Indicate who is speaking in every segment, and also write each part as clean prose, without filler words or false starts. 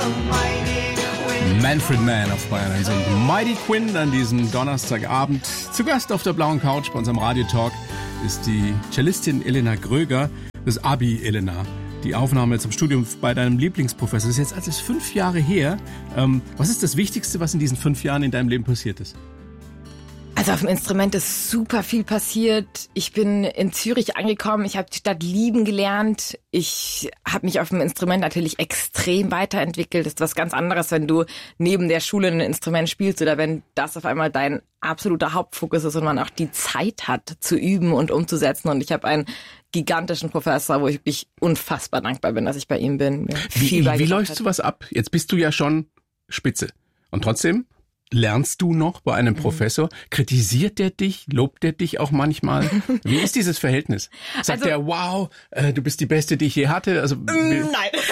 Speaker 1: Manfred Mann auf Bayern 1 und Mighty Quinn an diesem Donnerstagabend. Zu Gast auf der blauen Couch bei unserem Radiotalk ist die Cellistin Elena Gröger, das Abi Elena. Die Aufnahme zum Studium bei deinem Lieblingsprofessor ist jetzt alles 5 Jahre her. Was ist das Wichtigste, was in diesen 5 Jahren in deinem Leben passiert ist?
Speaker 2: Also auf dem Instrument ist super viel passiert. Ich bin in Zürich angekommen, ich habe die Stadt lieben gelernt. Ich habe mich auf dem Instrument natürlich extrem weiterentwickelt. Das ist was ganz anderes, wenn du neben der Schule ein Instrument spielst oder wenn das auf einmal dein absoluter Hauptfokus ist und man auch die Zeit hat zu üben und umzusetzen. Und ich habe einen gigantischen Professor, wo ich wirklich unfassbar dankbar bin, dass ich bei ihm bin.
Speaker 1: Wie läufst du was ab? Jetzt bist du ja schon Spitze. Und trotzdem lernst du noch bei einem Professor? Kritisiert der dich? Lobt der dich auch manchmal? Wie ist dieses Verhältnis? Sagt er, wow, du bist die Beste, die ich je hatte? Also,
Speaker 2: nein.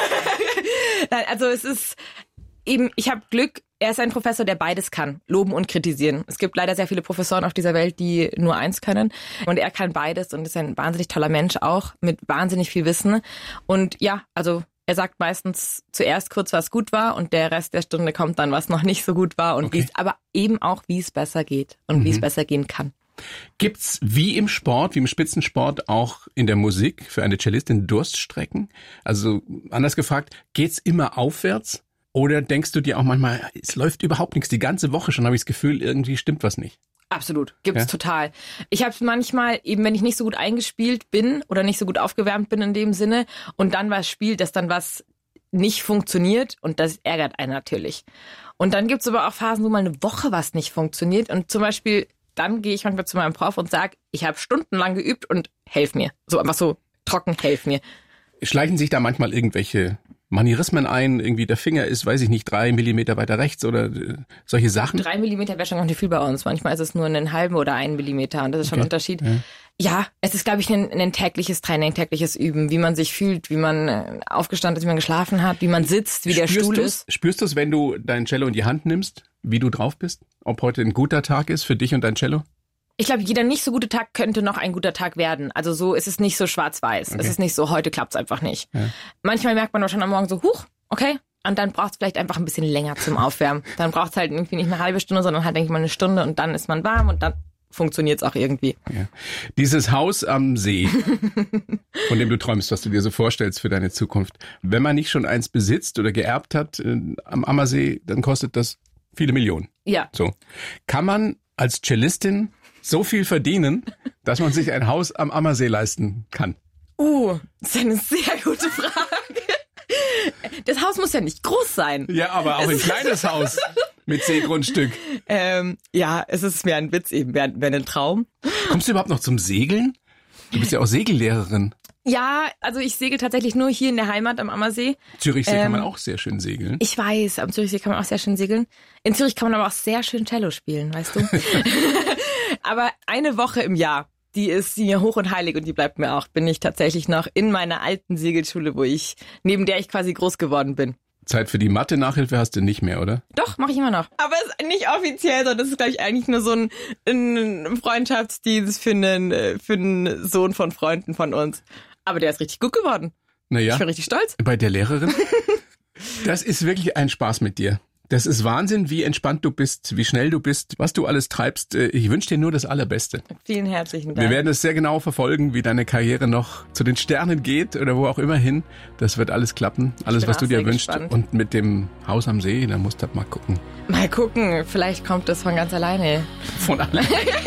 Speaker 2: Nein, also es ist eben, ich habe Glück, er ist ein Professor, der beides kann, loben und kritisieren. Es gibt leider sehr viele Professoren auf dieser Welt, die nur eins können. Und er kann beides und ist ein wahnsinnig toller Mensch auch, mit wahnsinnig viel Wissen. Und ja, also er sagt meistens zuerst kurz, was gut war und der Rest der Stunde kommt dann, was noch nicht so gut war. Und aber eben auch, wie es besser geht und wie es besser gehen kann.
Speaker 1: Gibt's wie im Sport, wie im Spitzensport auch in der Musik für eine Cellistin Durststrecken? Also anders gefragt, geht's immer aufwärts? Oder denkst du dir auch manchmal, es läuft überhaupt nichts, die ganze Woche schon habe ich das Gefühl, irgendwie stimmt was nicht?
Speaker 2: Absolut, gibt's total. Ich habe manchmal, eben wenn ich nicht so gut eingespielt bin oder nicht so gut aufgewärmt bin in dem Sinne und dann was spielt, dass dann was nicht funktioniert und das ärgert einen natürlich. Und dann gibt's aber auch Phasen, wo mal eine Woche was nicht funktioniert und zum Beispiel dann gehe ich manchmal zu meinem Prof und sage, ich habe stundenlang geübt und helf mir. So einfach so trocken, helf mir.
Speaker 1: Schleichen sich da manchmal irgendwelche Manierismen ein, irgendwie der Finger ist, weiß ich nicht, 3 Millimeter weiter rechts oder solche Sachen?
Speaker 2: 3 Millimeter wäre schon noch nicht viel bei uns. Manchmal ist es nur einen halben oder 1 Millimeter und das ist schon ein Unterschied. Ja, es ist, glaube ich, ein tägliches Training, tägliches Üben, wie man sich fühlt, wie man aufgestanden ist, wie man geschlafen hat, wie man sitzt, wie der Stuhl ist.
Speaker 1: Spürst du es, wenn du dein Cello in die Hand nimmst, wie du drauf bist? Ob heute ein guter Tag ist für dich und dein Cello?
Speaker 2: Ich glaube, jeder nicht so gute Tag könnte noch ein guter Tag werden. Also so ist es nicht so schwarz-weiß. Es ist nicht so, heute klappt's einfach nicht. Ja. Manchmal merkt man doch schon am Morgen so, huch, okay. Und dann braucht's vielleicht einfach ein bisschen länger zum Aufwärmen. Dann braucht's halt irgendwie nicht eine halbe Stunde, sondern halt, denke ich mal, eine Stunde und dann ist man warm und dann funktioniert's auch irgendwie. Ja.
Speaker 1: Dieses Haus am See, von dem du träumst, was du dir so vorstellst für deine Zukunft. Wenn man nicht schon eins besitzt oder geerbt hat am Ammersee, dann kostet das viele Millionen.
Speaker 2: Ja.
Speaker 1: So. Kann man als Cellistin so viel verdienen, dass man sich ein Haus am Ammersee leisten kann?
Speaker 2: Das ist eine sehr gute Frage. Das Haus muss ja nicht groß sein.
Speaker 1: Ja, aber auch ein kleines Haus mit Seegrundstück.
Speaker 2: Ja, es ist mehr ein Witz eben, wäre ein Traum.
Speaker 1: Kommst du überhaupt noch zum Segeln? Du bist ja auch Segellehrerin.
Speaker 2: Ja, also ich segel tatsächlich nur hier in der Heimat am Ammersee.
Speaker 1: Zürichsee kann man auch sehr schön segeln.
Speaker 2: Ich weiß, am Zürichsee kann man auch sehr schön segeln. In Zürich kann man aber auch sehr schön Cello spielen, weißt du. Aber eine Woche im Jahr, die ist mir hoch und heilig und die bleibt mir auch. Bin ich tatsächlich noch in meiner alten Segelschule, neben der ich quasi groß geworden bin.
Speaker 1: Zeit für die Mathe-Nachhilfe hast du nicht mehr, oder?
Speaker 2: Doch, mache ich immer noch. Aber es ist nicht offiziell, sondern das ist, glaube ich, eigentlich nur so ein Freundschaftsdienst für einen Sohn von Freunden von uns. Aber der ist richtig gut geworden.
Speaker 1: Naja.
Speaker 2: Ich bin richtig stolz.
Speaker 1: Bei der Lehrerin? Das ist wirklich ein Spaß mit dir. Das ist Wahnsinn, wie entspannt du bist, wie schnell du bist, was du alles treibst. Ich wünsche dir nur das Allerbeste.
Speaker 2: Vielen herzlichen Dank.
Speaker 1: Wir werden es sehr genau verfolgen, wie deine Karriere noch zu den Sternen geht oder wo auch immer hin. Das wird alles klappen, alles, was du dir wünschst. Gespannt. Und mit dem Haus am See, da musst du mal gucken.
Speaker 2: Mal gucken, vielleicht kommt das von ganz alleine.
Speaker 1: Von alleine.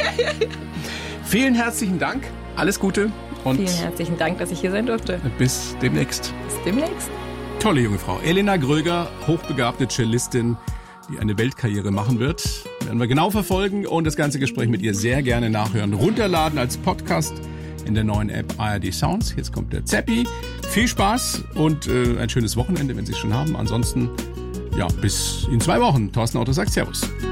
Speaker 1: Vielen herzlichen Dank, alles Gute. Und
Speaker 2: vielen herzlichen Dank, dass ich hier sein durfte.
Speaker 1: Bis demnächst.
Speaker 2: Bis demnächst.
Speaker 1: Tolle junge Frau. Elena Gröger, hochbegabte Cellistin, die eine Weltkarriere machen wird. Werden wir genau verfolgen und das ganze Gespräch mit ihr sehr gerne nachhören. Runterladen als Podcast in der neuen App ARD Sounds. Jetzt kommt der Zeppi. Viel Spaß und ein schönes Wochenende, wenn Sie es schon haben. Ansonsten, ja, bis in 2 Wochen. Thorsten Otto sagt Servus.